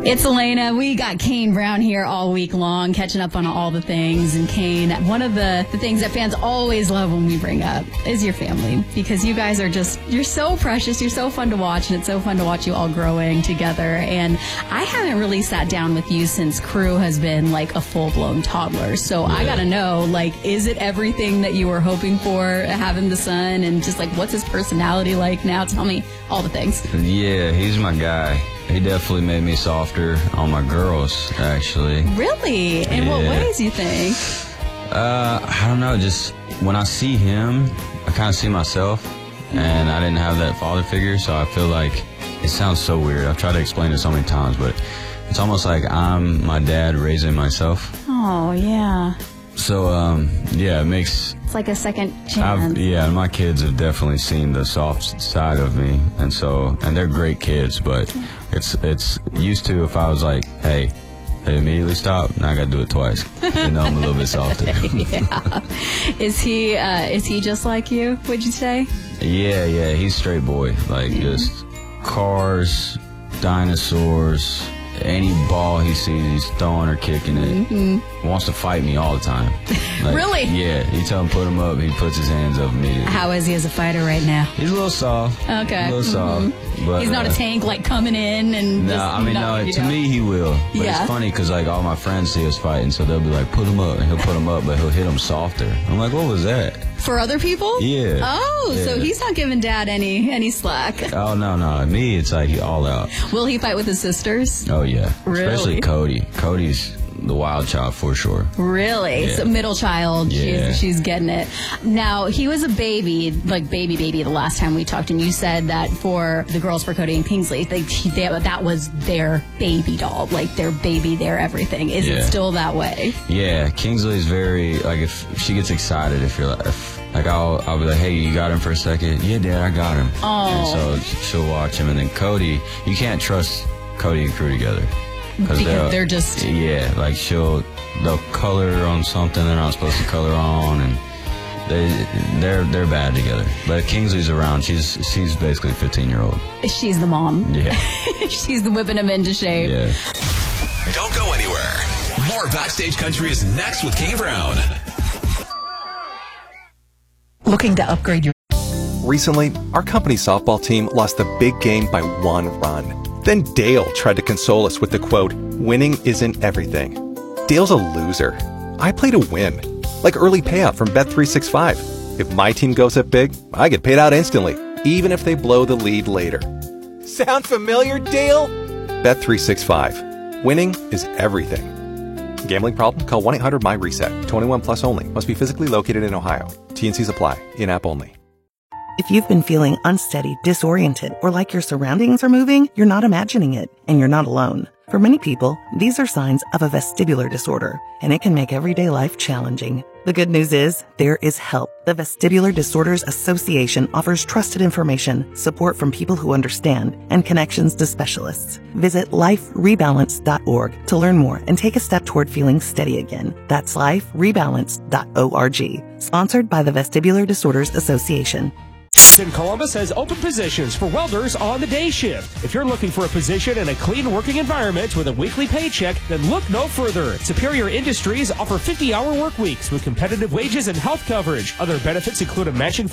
It's Elena. We got Kane Brown here all week long, catching up on all the things. And Kane, one of the things that fans always love when we bring up is your family, because you guys are you're so precious. You're so fun to watch, and it's so fun to watch you all growing together. And I haven't really sat down with you since Crew has been like a full-blown toddler. So I got to know, like, is it everything that you were hoping for having the son? And just like, what's his personality like now? Tell me all the things. Yeah, he's my guy. He definitely made me softer on my girls, actually. Really? In what ways, you think? I don't know. Just when I see him, I kind of see myself. And I didn't have that father figure, so I feel like it sounds so weird. I've tried to explain it so many times, but it's almost like I'm my dad raising myself. Oh, yeah. So, it makes... It's like a second chance. My kids have definitely seen the soft side of me, and they're great kids, but it's used to if I was like, hey, immediately stop, now I gotta do it twice. I'm a little bit softer. Yeah. Is he just like you, would you say? Yeah, he's straight boy. Like, just cars, dinosaurs, any ball he sees, he's throwing or kicking it. Mm-hmm. Wants to fight me all the time. Like, really? Yeah, you tell him put him up, he puts his hands up immediately. How is he as a fighter right now? He's a little soft. Okay. A little soft. But, he's not a tank, like, coming in and... To me he will. But it's funny because, like, all my friends see us fighting, so they'll be like, put him up, and he'll put him up, but he'll hit him softer. I'm like, what was that? For other people? Yeah. Oh, yeah. So he's not giving Dad any slack. Oh, no. Me, it's like he all out. Will he fight with his sisters? Oh, yeah. Really? Especially Cody. Cody's the wild child for sure. Really? Yeah. So middle child. Yeah. She's getting it. Now, he was a baby, like baby the last time we talked, and you said that for the girls, for Cody and Kingsley, that was their baby doll, like their baby, their everything. Is it still that way? Yeah, Kingsley's very, like, if she gets excited, I'll be like, hey, you got him for a second? Yeah, Dad, I got him. Oh. And so she'll watch him, and then Cody, you can't trust Cody and Crew together. Because they're just... Yeah, like they'll color on something they're not supposed to color on, and they're bad together. But Kingsley's around. She's basically a 15-year-old. She's the mom. Yeah. She's the whipping him into shape. Yeah. Don't go anywhere. More Backstage Country is next with Kane Brown. Looking to upgrade your... Recently, our company's softball team lost the big game by 1 run. Then Dale tried to console us with the quote, winning isn't everything. Dale's a loser. I play to win. Like early payout from Bet365. If my team goes up big, I get paid out instantly, even if they blow the lead later. Sound familiar, Dale? Bet365. Winning is everything. Gambling problem? Call 1-800-MY-RESET. 21 plus only. Must be physically located in Ohio. T&Cs apply. In-app only. If you've been feeling unsteady, disoriented, or like your surroundings are moving, you're not imagining it, and you're not alone. For many people, these are signs of a vestibular disorder, and it can make everyday life challenging. The good news is, there is help. The Vestibular Disorders Association offers trusted information, support from people who understand, and connections to specialists. Visit liferebalance.org to learn more and take a step toward feeling steady again. That's liferebalance.org. Sponsored by the Vestibular Disorders Association. In Columbus has open positions for welders on the day shift. If you're looking for a position in a clean working environment with a weekly paycheck, then look no further. Superior Industries offer 50-hour work weeks with competitive wages and health coverage. Other benefits include a matching